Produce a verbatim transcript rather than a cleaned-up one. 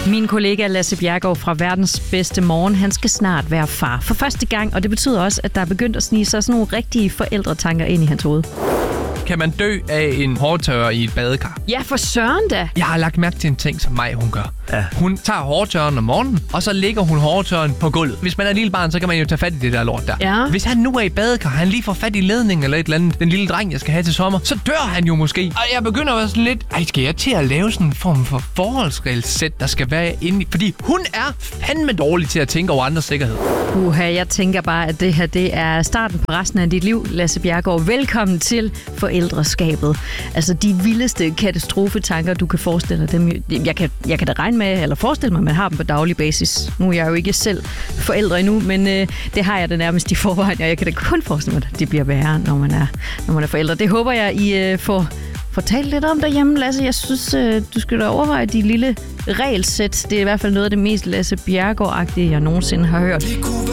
Min kollega Lasse Bjerregaard fra Verdens Bedste Morgen, han skal snart være far for første gang, og det betyder også, at der er begyndt at snige sig sådan nogle rigtige forældretanker ind i hans hoved. Kan man dø af en hårtørrer i et badekar? Ja, for søren da. Jeg har lagt mærke til en ting, som mig hun gør. Ja. Hun tager hårtørren om morgenen, og så lægger hun hårtørren på gulvet. Hvis man er et lille barn, så kan man jo tage fat i det der lort der. Ja. Hvis han nu er i badekar, han lige får fat i ledningen eller et eller andet, den lille dreng, jeg skal have til sommer, så dør han jo måske. Og jeg begynder at være sådan lidt, ej, skal jeg til at lave sådan en form for forholdsregelsæt, der skal være inde i? Fordi hun er fandme dårlig til at tænke over andres sikkerhed. Uha, jeg tænker bare, at det her det er starten på resten af dit liv, Lasse Bjerregaard. Velkommen til forældreskabet. Altså de vildeste katastrofetanker, du kan forestille dig dem. Jeg kan, jeg kan da regne med, eller forestille mig, at man har dem på daglig basis. Nu er jeg jo ikke selv forældre endnu, men øh, det har jeg da nærmest i forvejen, og jeg kan da kun forestille mig, at det bliver værre, når man er, når man er forældre. Det håber jeg, I øh, får fortalt lidt om derhjemme, Lasse. Jeg synes, øh, du skal da overveje de lille regelsæt. Det er i hvert fald noget af det mest Lasse Bjerregaard-agtige, jeg nogensinde har hørt.